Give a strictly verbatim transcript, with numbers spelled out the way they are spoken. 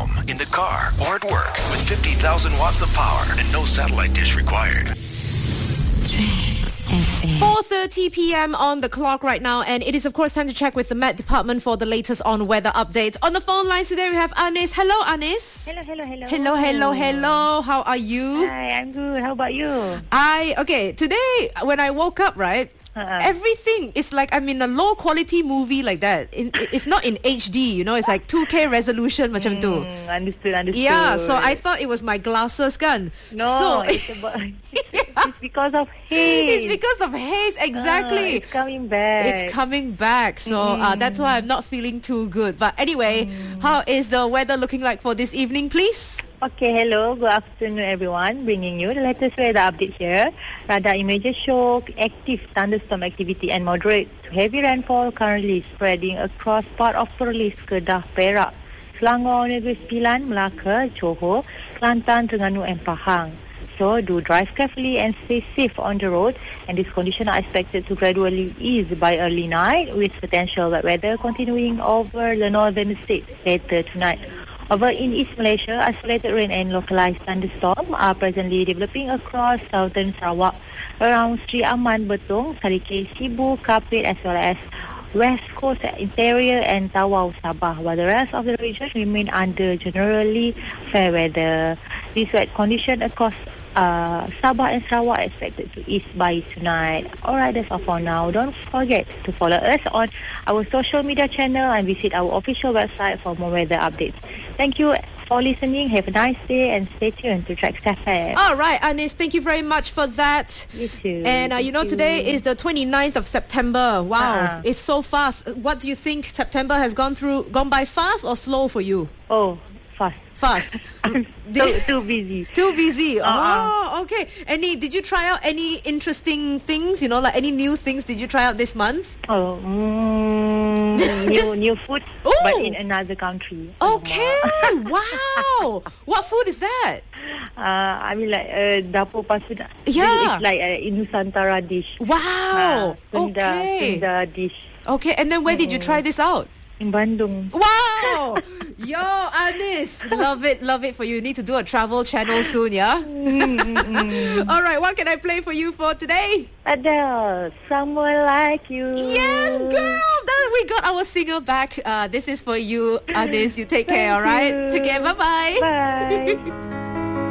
home, in the car, or at work with fifty thousand watts of power and no satellite dish required. four thirty p.m. on the clock right now, and it is of course time to check with the Met Department for the latest on weather updates. On the phone lines today we have Anis. Hello Anis. Hello, hello, hello. Hello, hello, hello. How are you? Hi, I'm good. How about you? I, okay, today when I woke up, right, Uh-uh. everything is like I'm in a low quality movie like that. In, it's not in H D, you know, it's like two K resolution macam tu. Mm, understood, understood. Yeah, so I thought it was my glasses kan. No, so, it's, about, it's because of haze. It's because of haze, exactly. Ah, it's coming back. It's coming back, so Mm. uh, that's why I'm not feeling too good. But anyway, Mm. how is the weather looking like for this evening, please? Okay, hello. Good afternoon, everyone. Bringing you the latest weather update here. Radar images show active thunderstorm activity and moderate to heavy rainfall currently spreading across part of Perlis, Kedah, Perak, Selangor, Negeri Sembilan, Melaka, Johor, Kelantan, Terengganu and Pahang. So do drive carefully and stay safe on the road, and these conditions are expected to gradually ease by early night with potential wet weather continuing over the northern states later tonight. Over in East Malaysia, isolated rain and localized thunderstorms are presently developing across southern Sarawak around Sri Aman, Betong, Salike, Sibu, Kapit as well as West Coast Interior and Tawau, Sabah, while the rest of the region remain under generally fair weather. This wet condition across uh, Sabah and Sarawak expected to ease by tonight. Alright, that's all for now. Don't forget to follow us on our social media channel and visit our official website for more weather updates. Thank you for listening. Have a nice day and stay tuned to Trax F M. All right, Anis, thank you very much for that. You too. And uh, you know, Thank today you. is the twenty-ninth of September. Wow, Uh-uh. it's so fast. What do you think? September has gone through, gone by fast or slow for you? Oh, fast. Fast. too, too busy. Too busy. Uh-uh. Oh, okay. Any? Did you try out any interesting things? You know, like any new things did you try out this month? Oh, mm, new Just- new food, Ooh. but in another country. Okay. Wow. What food is that? Uh, I mean like uh, dapur pasu. Yeah. It's like a Nusantara dish. Wow. Uh, Sunda, Okay. Sunda dish Okay. And then where did you try this out? in Bandung. Wow! Yo, Anis, love it, love it for you. Need to do a travel channel soon, yeah? All right, what can I play for you for today? Adele, someone like you. Yes, girl! That, we got our singer back. Uh, this is for you, Anis. You take care, Thank all right? you. Okay, bye-bye. Bye.